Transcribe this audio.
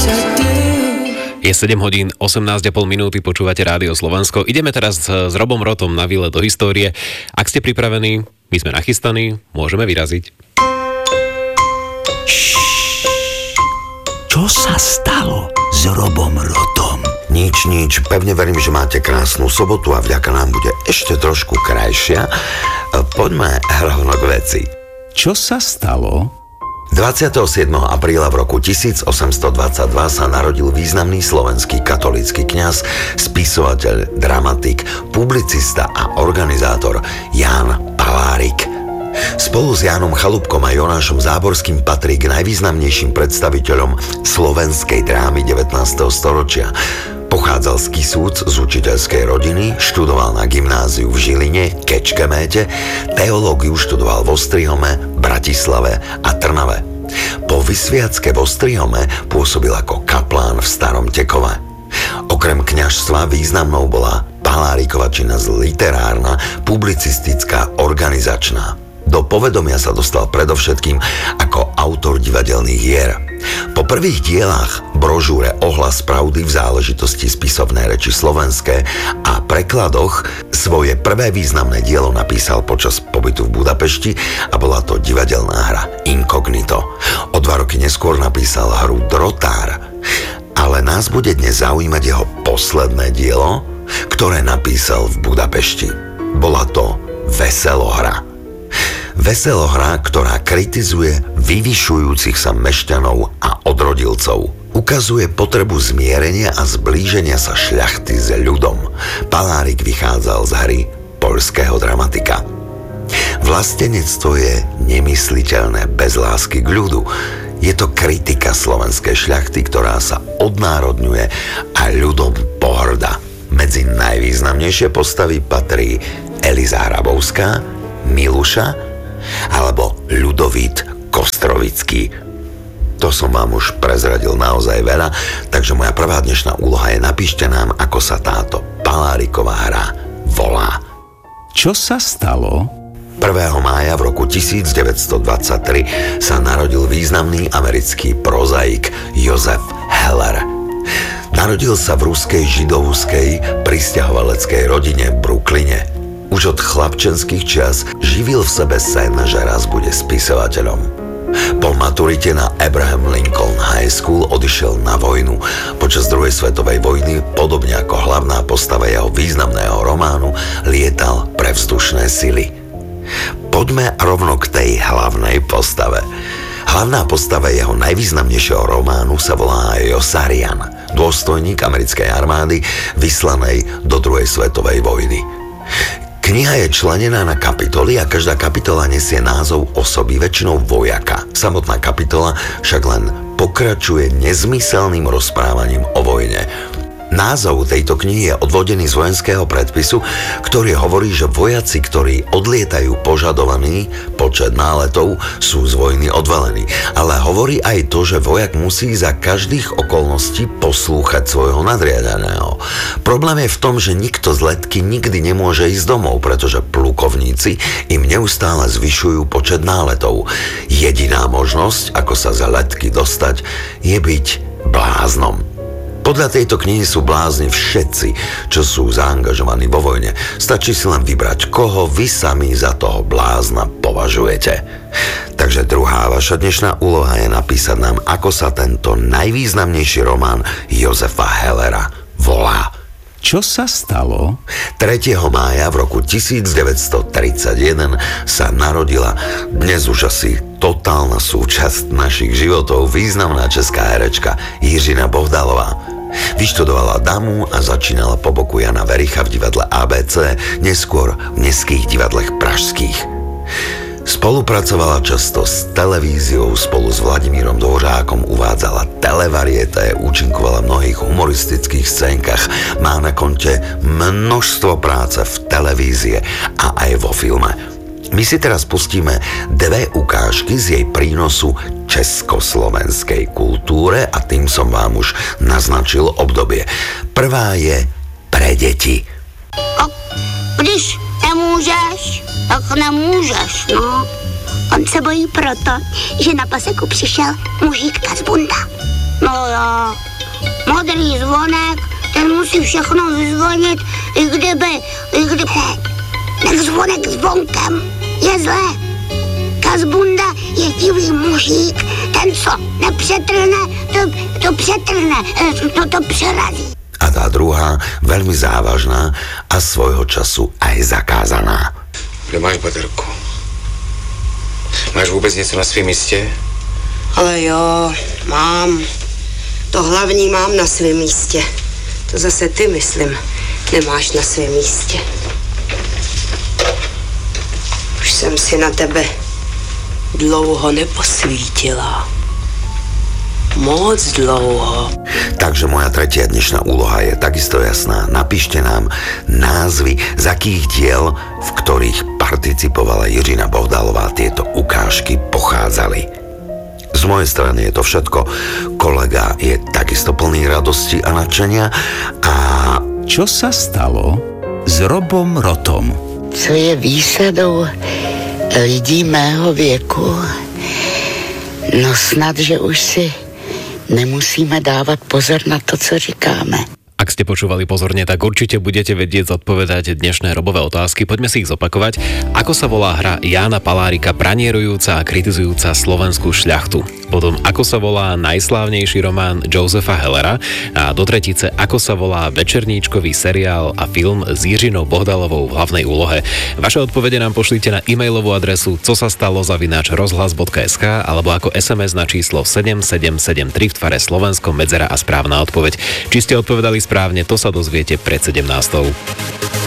Je 7 hodín 18,5 minúty, počúvate Rádio Slovensko. Ideme teraz s Robom Rotom na výlet do histórie. Ak ste pripravení, my sme nachystaní, môžeme vyraziť. Čo sa stalo s Robom Rotom? Nič, pevne verím, že máte krásnu sobotu a vďaka nám bude ešte trošku krajšia. Poďme rovno k veci. Čo sa stalo? 27. apríla v roku 1822 sa narodil významný slovenský katolícky kňaz, spisovateľ, dramatik, publicista a organizátor Ján Palárik. Spolu s Jánom Chalúbkom a Jonášom Záborským patrí k najvýznamnejším predstaviteľom slovenskej drámy 19. storočia. Pochádzal z Kisúc z učiteľskej rodiny, študoval na gymnáziu v Žiline, Kečkeméte, teológiu študoval v Ostrihome, Bratislave a Trnave. Po vysviacke v Ostrihome pôsobil ako kaplán v Starom Tekove. Okrem kňazstva významnou bola Palárikova činnosť literárna, publicistická, organizačná. Do povedomia sa dostal predovšetkým ako autor divadelných hier. Po prvých dielách, brožúre Ohlas pravdy v záležitosti spisovnej reči slovenské a prekladoch svoje prvé významné dielo napísal počas pobytu v Budapešti a bola to divadelná hra Inkognito. O 2 roky neskôr napísal hru Drotár. Ale nás bude dnes zaujímať jeho posledné dielo, ktoré napísal v Budapešti. Bola to Veselohra. Veselohra, ktorá kritizuje vyvyšujúcich sa mešťanov a odrodilcov. Ukazuje potrebu zmierenia a zblíženia sa šľachty s ľudom. Palárik vychádzal z hry poľského dramatika. Vlastenectvo je nemysliteľné bez lásky k ľudu. Je to kritika slovenskej šľachty, ktorá sa odnárodňuje a ľudom pohŕda. Medzi najvýznamnejšie postavy patrí Eliza Hrabovská, Miluša alebo Ľudovít Kostrovický. To som vám už prezradil naozaj veľa, takže moja prvá dnešná úloha je: napíšte nám, ako sa táto Paláriková hra volá. Čo sa stalo? 1. mája v roku 1923 sa narodil významný americký prozaik Joseph Heller. Narodil sa v ruskej židovskej prisťahovaleckej rodine v Brooklyne. Už od chlapčenských čias živil v sebe sen, že raz bude spisovateľom. Po maturite na Abraham Lincoln High School odišiel na vojnu. Počas druhej svetovej vojny, podobne ako hlavná postava jeho významného románu, lietal pre vzdušné sily. Poďme rovno k tej hlavnej postave. Hlavná postava jeho najvýznamnejšieho románu sa volá Josarian, dôstojník americkej armády vyslanej do druhej svetovej vojny. Kniha je členená na kapitoly a každá kapitola nesie názov osoby, väčšinou vojaka. Samotná kapitola však len pokračuje nezmyselným rozprávaním o vojne. Názov tejto knihy je odvodený z vojenského predpisu, ktorý hovorí, že vojaci, ktorí odlietajú požadovaný počet náletov, sú z vojny odvelení. Ale hovorí aj to, že vojak musí za každých okolností poslúchať svojho nadriadeného. Problém je v tom, že nikto z letky nikdy nemôže ísť domov, pretože plukovníci im neustále zvyšujú počet náletov. Jediná možnosť, ako sa z letky dostať, je byť bláznom. Podľa tejto knihy sú blázni všetci, čo sú zaangažovaní vo vojne. Stačí si len vybrať, koho vy sami za toho blázna považujete. Takže druhá vaša dnešná úloha je napísať nám, ako sa tento najvýznamnejší román Josefa Hellera volá. Čo sa stalo? 3. mája v roku 1931 sa narodila dnes už asi totálna súčasť našich životov významná česká herečka Jiřina Bohdalová. Vyštudovala damu a začínala po boku Jana Vericha v divadle ABC, neskôr v mestských divadlech pražských. Spolupracovala často s televíziou, spolu s Vladimírom Dvořákom uvádzala televariete, účinkovala v mnohých humoristických scénkach, má na konte množstvo práce v televízie a aj vo filme. My si teraz pustíme dve ukážky z jej prínosu československej kultúre a tým som vám už naznačil obdobie. Prvá je pre deti. Když nemůžeš, tak nemůžeš, no. On se bojí proto, že na paseku přišel mužítka z bunda. No jo, modrý zvonek, ten musí všechno vyzvonit, i kdyby, tak zvonek zvonkem je zlé. Kazbunda je divý mužík, ten, co nepřetrhne, to přetrhne, to přerazí. A tá druhá, veľmi závažná a svojho času aj zakázaná. Kde máš baterku? Máš vůbec něco na svém místě? Ale jo, mám. To hlavní mám na svém místě. To zase ty, myslím, nemáš na svém místě. Už jsem si na tebe dlouho neposvítila. Moc dlouho. Takže moja tretia dnešná úloha je takisto jasná. Napíšte nám názvy, z akých diel, v ktorých participovala Jiřina Bohdalová, tieto ukážky pochádzali. Z mojej strany je to všetko. Kolega je takisto plný radosti a nadšenia a... Čo sa stalo s Robom Rotom? Co je výsadou lidí mého věku? No snad, že už si nemusíme dávat pozor na to, co říkáme. Ak ste počúvali pozorne, tak určite budete vedieť zodpovedať dnešné Robové otázky. Poďme si ich zopakovať. Ako sa volá hra Jána Palárika pranierujúca a kritizujúca slovenskú šľachtu? Potom, ako sa volá najslávnejší román Josepha Hellera? A do tretice, ako sa volá večerníčkový seriál a film s Jiřinou Bohdalovou v hlavnej úlohe? Vaše odpovede nám pošlite na e-mailovú adresu cosastalo@rozhlas.sk alebo ako SMS na číslo 7773 v tvare Slovensko, medzera a správna odpoveď. Či ste odpovedali správne, to sa dozviete pred 17.